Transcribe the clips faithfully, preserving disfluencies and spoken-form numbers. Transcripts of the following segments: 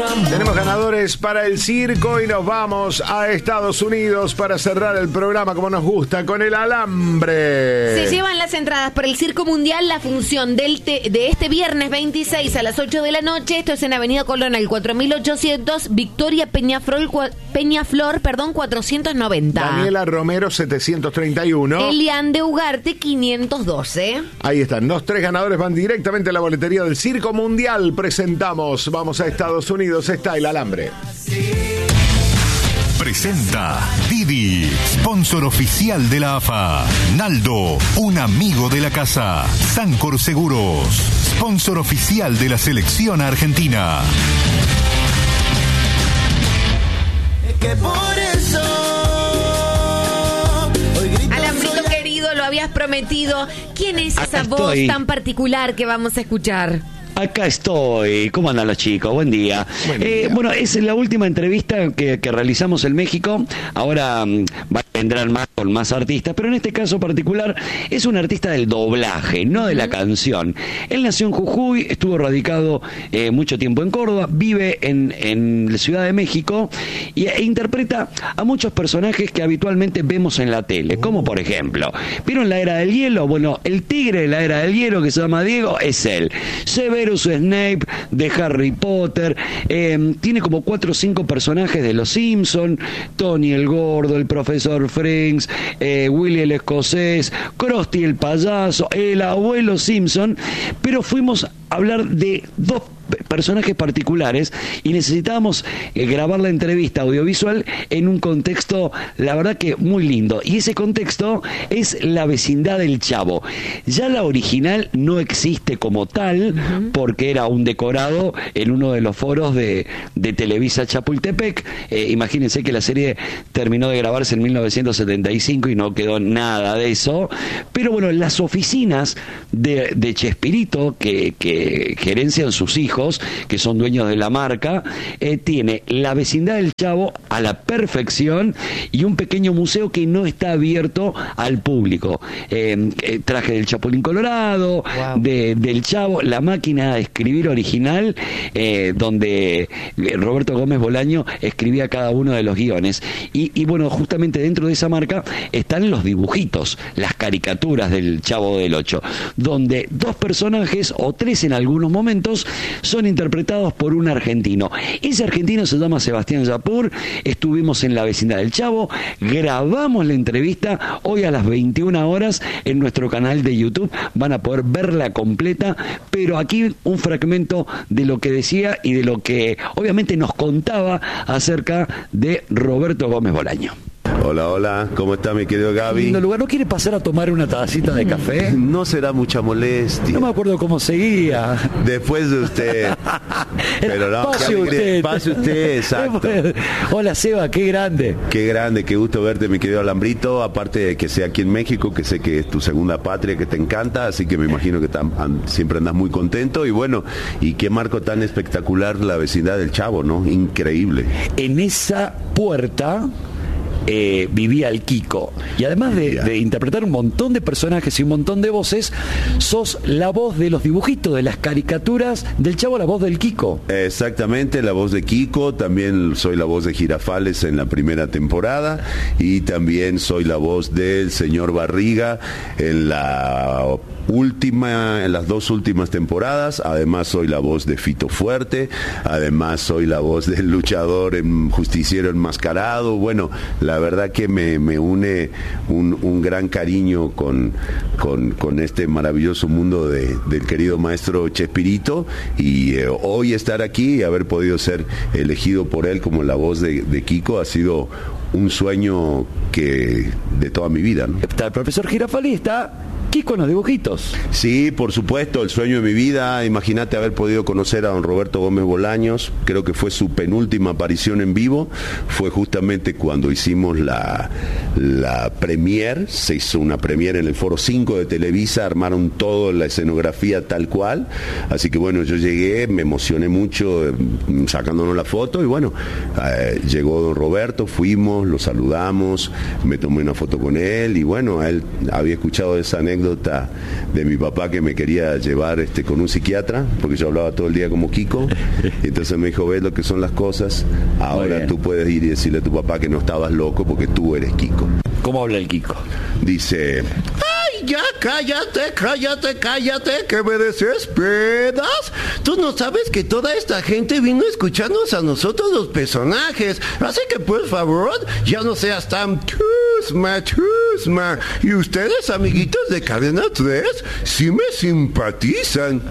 Tenemos ganadores para el circo y nos vamos a Estados Unidos para cerrar el programa como nos gusta, con el alambre. Se llevan las entradas para el Circo Mundial, la función del te- de este viernes veintiséis a las ocho de la noche. Esto es en Avenida Colón, el cuatro mil ochocientos, Victoria Peñaflor, cua- Peñaflor perdón, cuatrocientos noventa. Daniela Romero, setecientos treinta y uno. Elian de Ugarte, quinientos doce. Ahí están, los tres ganadores van directamente a la boletería del Circo Mundial. Presentamos, vamos a Estados Unidos, está el alambre. Presenta Didi, sponsor oficial de la A F A. Naldo, un amigo de la casa. Sancor Seguros, sponsor oficial de la selección argentina. Es que por eso hoy grito Alambrito sola- querido, lo habías prometido. ¿Quién es esa Acá voz estoy. tan particular que vamos a escuchar? Acá estoy. ¿Cómo andan los chicos? Buen día. Buen día. Eh, bueno, es la última entrevista que, que realizamos en México. Ahora mm, va- vendrán más con más artistas, pero en este caso particular es un artista del doblaje, no de la canción. Él nació en Jujuy, estuvo radicado eh, mucho tiempo en Córdoba, vive en, en la Ciudad de México y, e interpreta a muchos personajes que habitualmente vemos en la tele, como por ejemplo, ¿vieron la Era del Hielo? Bueno, el tigre de la Era del Hielo, que se llama Diego, es él. Severus Snape de Harry Potter, eh, tiene como cuatro o cinco personajes de Los Simpson, Tony el Gordo, el Profesor Frings, eh, Willy el Escocés, Krusty el Payaso, el Abuelo Simpson, pero fuimos a hablar de dos personajes particulares y necesitábamos eh, grabar la entrevista audiovisual en un contexto, la verdad que muy lindo, y ese contexto es la vecindad del Chavo. Ya la original no existe como tal, uh-huh, porque era un decorado en uno de los foros de, de Televisa Chapultepec. Eh, imagínense que la serie terminó de grabarse en mil novecientos setenta y cinco y no quedó nada de eso, pero bueno, las oficinas de, de Chespirito que, que gerencian sus hijos, que son dueños de la marca, eh, tiene la vecindad del Chavo a la perfección y un pequeño museo que no está abierto al público. Eh, eh, traje del Chapulín Colorado, wow, de, del Chavo, la máquina de escribir original, eh, donde Roberto Gómez Bolaño escribía cada uno de los guiones. Y, y bueno, justamente dentro de esa marca están los dibujitos, las caricaturas del Chavo del Ocho, donde dos personajes, o tres en algunos momentos, son interpretados por un argentino. Ese argentino se llama Sebastián Yapur. Estuvimos en la vecindad del Chavo, grabamos la entrevista hoy a las veintiuna horas en nuestro canal de YouTube. Van a poder verla completa, pero aquí un fragmento de lo que decía y de lo que obviamente nos contaba acerca de Roberto Gómez Bolaño. Hola, hola, ¿cómo está mi querido Gaby? Lindo lugar. ¿No quiere pasar a tomar una tacita de café? No será mucha molestia. No me acuerdo cómo seguía. Después de usted. Pero no, pase qué alegría. usted. Pase usted, exacto. Hola Seba, qué grande. Qué grande, qué gusto verte mi querido Alambrito, aparte de que sea aquí en México, que sé que es tu segunda patria, que te encanta, así que me imagino que tam, an, siempre andas muy contento y bueno, y qué marco tan espectacular la vecindad del Chavo, ¿no? Increíble. En esa puerta Eh, vivía el Kiko, y además de, de interpretar un montón de personajes y un montón de voces, sos la voz de los dibujitos, de las caricaturas del Chavo, la voz del Kiko. Exactamente, la voz de Kiko, también soy la voz de Girafales en la primera temporada y también soy la voz del señor Barriga en la última, en las dos últimas temporadas. Además soy la voz de Fito Fuerte, además soy la voz del luchador en Justiciero Enmascarado. Bueno, la verdad que me, me une un, un gran cariño con, con, con este maravilloso mundo de, del querido maestro Chespirito, y eh, hoy estar aquí y haber podido ser elegido por él como la voz de, de Kiko ha sido un sueño que de toda mi vida, ¿no? Está el profesor Girafales, está Kiko en los dibujitos. Sí, por supuesto, el sueño de mi vida. Imagínate haber podido conocer a don Roberto Gómez Bolaños. Creo que fue su penúltima aparición en vivo. Fue justamente cuando hicimos la, la premier, se hizo una premier en el Foro cinco de Televisa, armaron toda la escenografía tal cual, así que bueno, yo llegué, me emocioné mucho eh, sacándonos la foto y bueno, eh, llegó don Roberto, fuimos, lo saludamos, me tomé una foto con él y bueno, él había escuchado esa anécdota de mi papá que me quería llevar este, con un psiquiatra, porque yo hablaba todo el día como Kiko, y entonces me dijo, ves lo que son las cosas, ahora tú puedes ir y decirle a tu papá que no estabas loco porque tú eres Kiko. ¿Cómo habla el Kiko? Dice... ¡Ay, ya cállate, cállate, cállate, que me desesperas! Tú no sabes que toda esta gente vino a escucharnos a nosotros los personajes, así que por favor, ya no seas tan chusma, chusma. Y ustedes, amiguitos de Cadena tres, sí me simpatizan.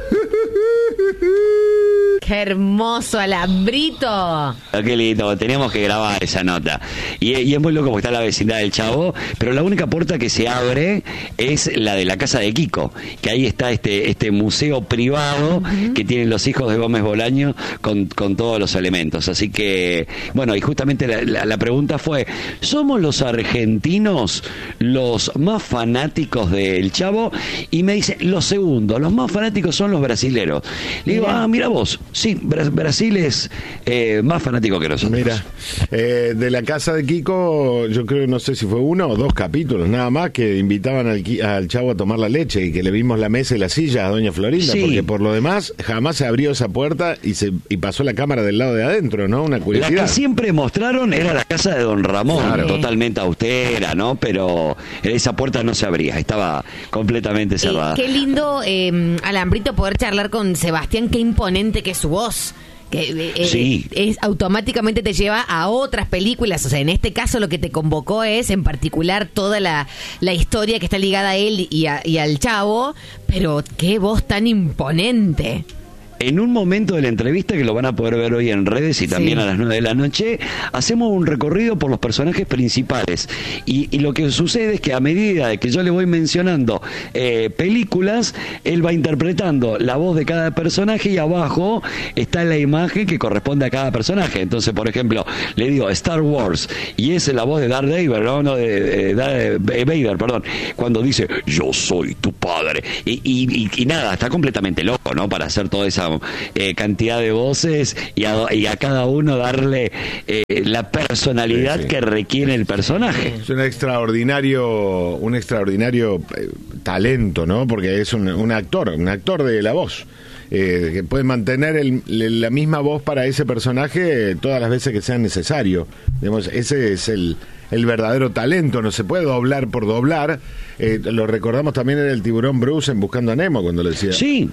¡Qué hermoso, Alambrito! Ah, qué lindo, teníamos que grabar esa nota. Y, y es muy loco porque está la vecindad del Chavo, pero la única puerta que se abre es la de la casa de Kiko, que ahí está este este museo privado uh-huh. que tienen los hijos de Gómez Bolaño con, con todos los elementos. Así que, bueno, y justamente la, la, la pregunta fue, ¿somos los argentinos los más fanáticos del Chavo? Y me dice, los segundos, los más fanáticos son los brasileros. Le digo, ah, mira vos, sí, Brasil es eh, más fanático que nosotros. Mira, eh, de la casa de Kiko, yo creo, no sé si fue uno o dos capítulos, nada más, que invitaban al, al Chavo a tomar la leche y que le vimos la mesa y la silla a doña Florinda, sí. Porque por lo demás jamás se abrió esa puerta y se y pasó la cámara del lado de adentro, ¿no? Una curiosidad. La que siempre mostraron era la casa de don Ramón, claro. Totalmente austera, ¿no? Pero esa puerta no se abría, estaba completamente cerrada. Eh, qué lindo, eh, Alambrito, poder charlar con Sebastián, qué imponente que es su voz. Que eh, sí. es, automáticamente te lleva a otras películas. O sea, en este caso lo que te convocó es en particular toda la, la historia que está ligada a él y, a, y al Chavo, pero qué voz tan imponente. En un momento de la entrevista, que lo van a poder ver hoy en redes y también sí. a las nueve de la noche, hacemos un recorrido por los personajes principales. Y, y lo que sucede es que a medida de que yo le voy mencionando eh, películas, él va interpretando la voz de cada personaje y abajo está la imagen que corresponde a cada personaje. Entonces, por ejemplo, le digo Star Wars y es la voz de Darth Vader, no, no de, de, de, de Vader, perdón, cuando dice yo soy tu padre. Y, y, y, y nada, está completamente loco, ¿no? Para hacer toda esa Eh, cantidad de voces y a, y a cada uno darle eh, la personalidad sí, sí. que requiere el personaje. Es un extraordinario, un extraordinario eh, talento, ¿no? Porque es un, un actor, un actor de la voz. Eh, que puede mantener el, la misma voz para ese personaje todas las veces que sea necesario. Digamos, ese es el, el verdadero talento, no se puede doblar por doblar. Eh, lo recordamos también en el tiburón Bruce en Buscando a Nemo, cuando le decía... Sí.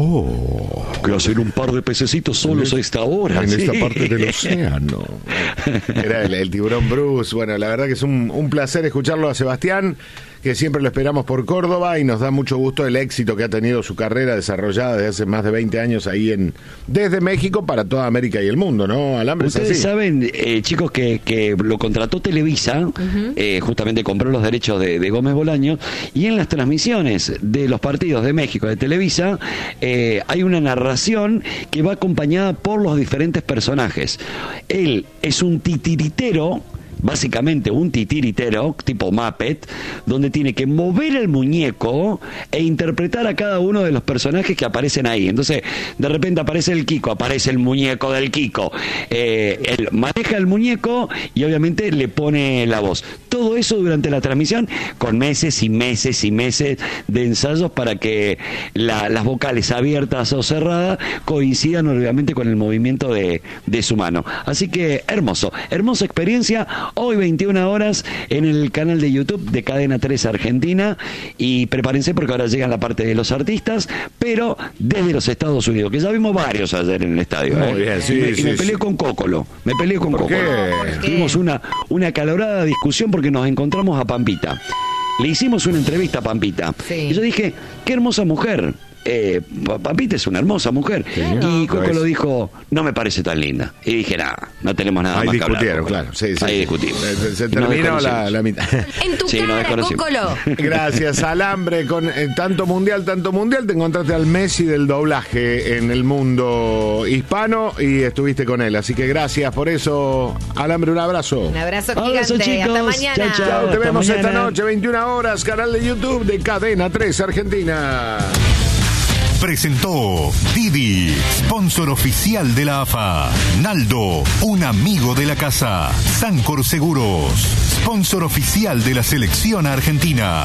Oh, que hacer un par de pececitos solos a esta hora. En sí. esta parte del océano. Era el, el tiburón Bruce. Bueno, la verdad que es un, un placer escucharlo a Sebastián, que siempre lo esperamos por Córdoba y nos da mucho gusto el éxito que ha tenido su carrera desarrollada desde hace más de veinte años ahí en desde México para toda América y el mundo, ¿no? Alambre. Ustedes saben, eh, chicos, que, que lo contrató Televisa, uh-huh. eh, justamente compró los derechos de, de Gómez Bolaño, y en las transmisiones de los partidos de México de Televisa eh, hay una narración que va acompañada por los diferentes personajes. Él es un titiritero, básicamente un titiritero tipo Muppet, donde tiene que mover el muñeco e interpretar a cada uno de los personajes que aparecen ahí. Entonces, de repente aparece el Kiko, aparece el muñeco del Kiko, eh, él maneja el muñeco y obviamente le pone la voz. Todo eso durante la transmisión, con meses y meses y meses de ensayos para que la, las vocales abiertas o cerradas coincidan obviamente con el movimiento de, de su mano. Así que hermoso, hermosa experiencia. Hoy veintiuna horas en el canal de YouTube de Cadena tres Argentina, y prepárense porque ahora llega la parte de los artistas, pero desde los Estados Unidos, que ya vimos varios ayer en el estadio. Muy ¿eh? bien, sí, y me, sí, y me sí. peleé con Cócolo, me peleé con ¿Por Cócolo. qué? Tuvimos una, una acalorada discusión porque nos encontramos a Pampita. Le hicimos una entrevista a Pampita. Sí. Y yo dije, qué hermosa mujer. eh, Papita es una hermosa mujer. Claro. Y Coco Lo es. lo dijo, no me parece tan linda. Y dije, nada, no tenemos nada Ahí más que hablar. discutieron, Coco. claro. Sí, sí. Ahí discutimos. Se, se Nos terminó desconocimos. la, la mitad. En tu Sí, nos cara, desconocimos. Cócolo. Gracias, Alambre, con eh, tanto mundial, tanto mundial, te encontraste al Messi del doblaje en el mundo hispano y estuviste con él. Así que gracias por eso, Alambre, un abrazo. Un abrazo Abrazo, gigante. chicos. Hasta mañana. Chao, chao. Chao, te Hasta vemos esta mañana. noche, veintiuna horas, canal de YouTube de Cadena tres Argentina. Presentó Didi, sponsor oficial de la A F A. Naldo, un amigo de la casa. Sancor Seguros, sponsor oficial de la selección argentina.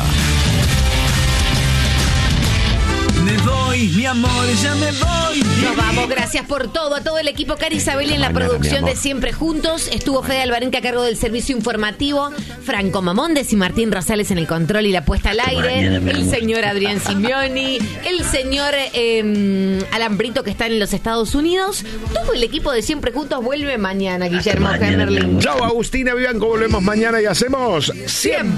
Me voy, mi amor, ya me voy. Nos vamos, gracias por todo. A todo el equipo, Cari Isabel en la Mañana, producción mi de amor. Siempre Juntos. Estuvo Fede Alvarenque a cargo del servicio informativo. Franco Mamondes y Martín Rosales en el control y la puesta al aire. mañana, mi El amor. señor Adrián Simeoni. El señor eh, Alambrito que está en los Estados Unidos. Todo el equipo de Siempre Juntos vuelve mañana, Guillermo mañana, mi Hennerling. amor. Chao, Agustina Vivanco, volvemos mañana y hacemos siempre.